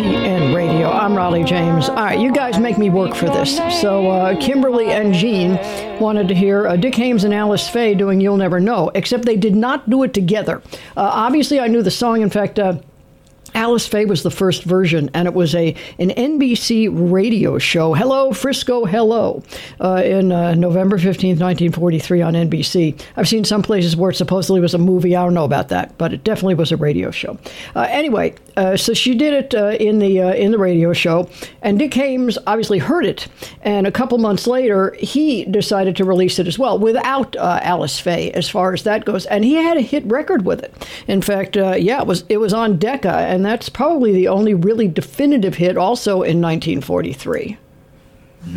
WGN Radio. I'm Raleigh James. All right, you guys make me work for this. So Kimberly and Jean wanted to hear Dick Haymes and Alice Faye doing You'll Never Know, except they did not do it together. Obviously, I knew the song. In fact, Alice Faye was the first version, and it was an NBC radio show, Hello, Frisco, Hello, in November 15th, 1943 on NBC. I've seen some places where it supposedly was a movie. I don't know about that, but it definitely was a radio show. Anyway, so she did it in the radio show, and Dick Haymes obviously heard it, and a couple months later, he decided to release it as well, without Alice Faye, as far as that goes, and he had a hit record with it. In fact, it was on Decca, and that's probably the only really definitive hit, also in 1943.